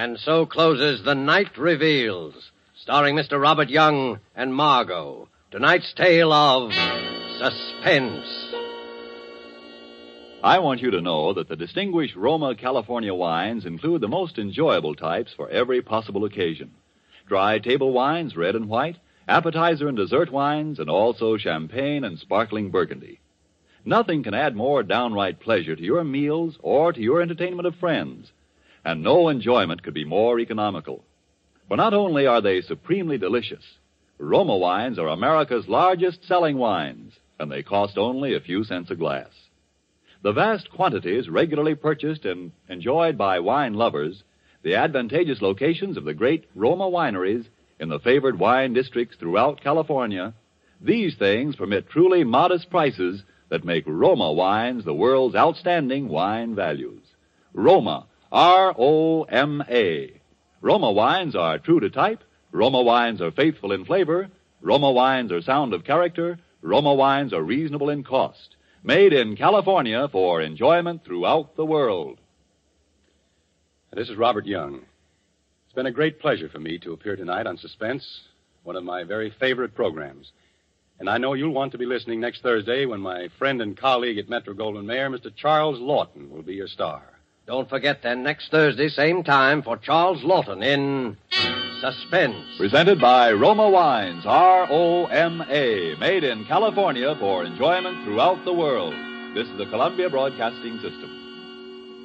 And so closes The Night Reveals, starring Mr. Robert Young and Margot. Tonight's tale of suspense. I want you to know that the distinguished Roma California wines include the most enjoyable types for every possible occasion. Dry table wines, red and white, appetizer and dessert wines, and also champagne and sparkling burgundy. Nothing can add more downright pleasure to your meals or to your entertainment of friends, and no enjoyment could be more economical. For not only are they supremely delicious, Roma wines are America's largest selling wines, and they cost only a few cents a glass. The vast quantities regularly purchased and enjoyed by wine lovers, the advantageous locations of the great Roma wineries in the favored wine districts throughout California, these things permit truly modest prices that make Roma wines the world's outstanding wine values. Roma, R-O-M-A. Roma wines are true to type. Roma wines are faithful in flavor. Roma wines are sound of character. Roma wines are reasonable in cost. Made in California for enjoyment throughout the world. This is Robert Young. It's been a great pleasure for me to appear tonight on Suspense, one of my very favorite programs. And I know you'll want to be listening next Thursday when my friend and colleague at Metro-Goldwyn-Mayer, Mr. Charles Lawton, will be your star. Don't forget then, next Thursday, same time, for Charles Lawton in Suspense. Presented by Roma Wines, R-O-M-A, made in California for enjoyment throughout the world. This is the Columbia Broadcasting System.